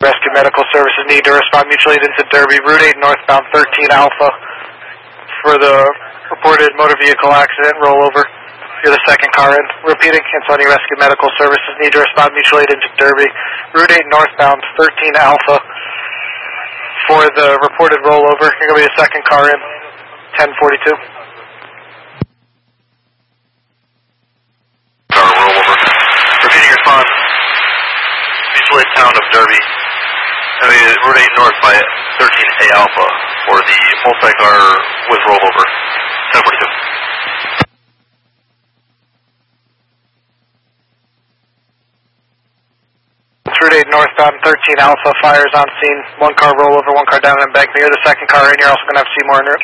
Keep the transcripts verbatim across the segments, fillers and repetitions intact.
Rescue Medical Services need to respond mutually into Derby, Route eight northbound thirteen Alpha for the reported motor vehicle accident rollover. You're the second car in. Repeating, Ansonia Rescue Medical Services need to respond mutually into Derby, Route eight northbound thirteen Alpha for the reported rollover. You're going to be the second car in, ten forty-two. Car rollover. Repeating response. Mutual aid town of Derby. I mean, Route eight north by thirteen A Alpha for the multi-car with rollover. ten forty-two. Route eight northbound thirteen Alpha, fires on scene. One car rollover, one car down in embankment. You're the second car in. You're also going to have Seymour en route.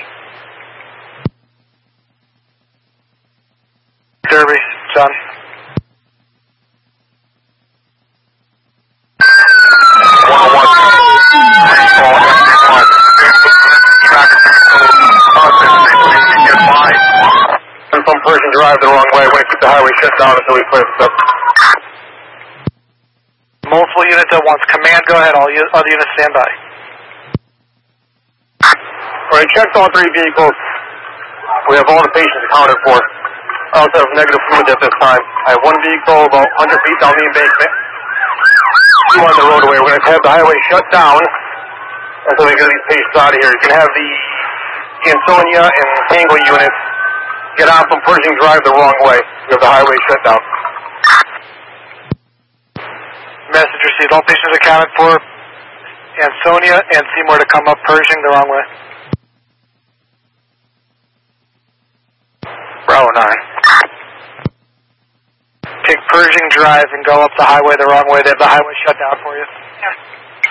Derby, John. Some person drive the wrong way, wait for the highway shut down until we clear this up. Multiple units at once. Command, go ahead. All u- other units stand by. Alright, checked all three vehicles. We have all the patients accounted for. I also have negative fluid at this time. I have one vehicle about one hundred feet down the embankment. Two on the roadway. We're going to have the highway shut down until we get these patients out of here. You can have the Ansonia and Tango units get off from Pershing Drive the wrong way. We have the highway shut down. Message received. All patients accounted for. Ansonia and Seymour to come up Pershing the wrong way. Bravo nine. Take Pershing Drive and go up the highway the wrong way. They have the highway shut down for you.